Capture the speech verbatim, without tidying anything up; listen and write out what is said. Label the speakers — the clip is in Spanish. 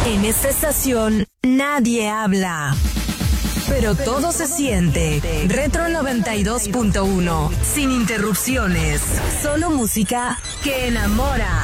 Speaker 1: En esta estación nadie habla, pero todo se siente. Retro noventa y dos punto uno, sin interrupciones, solo música que enamora.